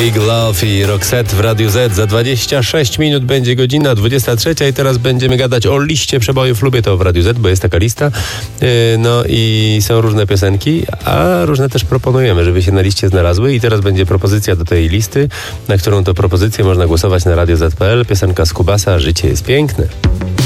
Big Love i Roxette w Radiu Z. Za 26 minut będzie godzina 23 i teraz będziemy gadać o liście przebojów. Lubię to w Radiu Z, bo jest taka lista. No i są różne piosenki, a różne też proponujemy, żeby się na liście znalazły. I teraz będzie propozycja do tej listy, na którą to propozycję można głosować na radioz.pl. Piosenka z Kubasa, Życie jest piękne.